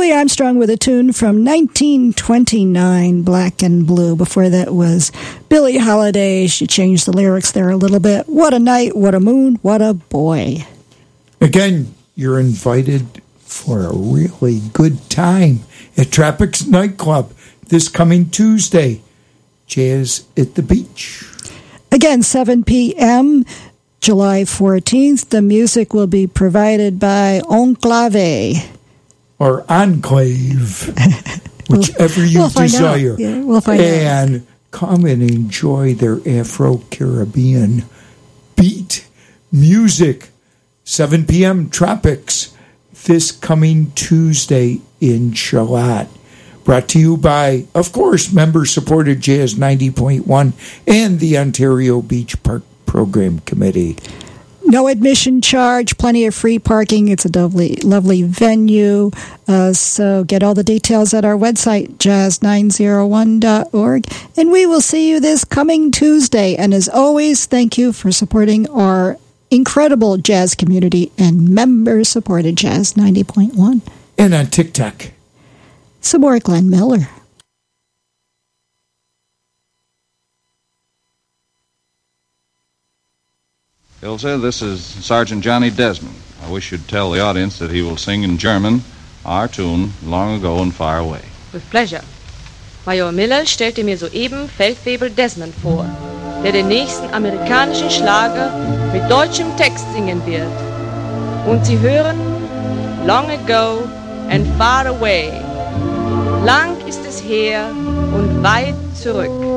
Louis Armstrong with a tune from 1929, Black and Blue. Before that was Billie Holiday. She changed the lyrics there a little bit. What a night, what a moon, what a boy. Again, you're invited for a really good time at Tropics Nightclub this coming Tuesday. Jazz at the Beach. Again, 7 p.m., July 14th. The music will be provided by Enclave. Or Enclave, whichever you desire. Yeah, we'll find out. And come and enjoy their Afro-Caribbean beat music. 7 p.m. Tropics this coming Tuesday in Charlotte. Brought to you by, of course, member-supported Jazz 90.1 and the Ontario Beach Park Program Committee. No admission charge, plenty of free parking. It's a lovely venue. So get all the details at our website, jazz901.org. And we will see you this coming Tuesday. And as always, thank you for supporting our incredible jazz community and member-supported Jazz 90.1. And on TikTok. Some more Glenn Miller. Ilse, this is Sergeant Johnny Desmond. I wish you'd tell the audience that he will sing in German our tune, Long Ago and Far Away. With pleasure. Major Miller stellte mir soeben Feldwebel Desmond vor, der den nächsten amerikanischen Schlager mit deutschem Text singen wird. Und Sie hören Long Ago and Far Away. Lang ist es her und weit zurück.